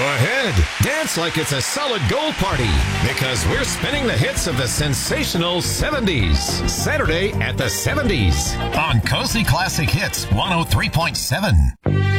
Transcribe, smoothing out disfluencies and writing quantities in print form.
ahead. Dance like it's a solid gold party because we're spinning the hits of the sensational 70s. Saturday at the 70s on Cozy Classic Hits 103.7.